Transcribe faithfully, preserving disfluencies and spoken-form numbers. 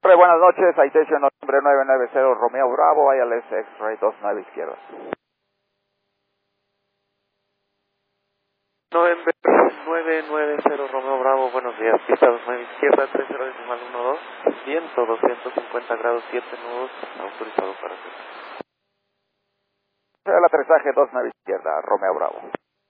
Buenas noches, Citation nombre nueve nueve cero Romeo Bravo, I L S X-Ray dos nueve izquierda. November nueve nueve cero Romeo Bravo, buenos días, pista dos nueve izquierda, tres cero decimal uno dos, viento doscientos cincuenta grados siete nudos, autorizado para hacer. El aterrizaje dos nueve izquierda, Romeo Bravo.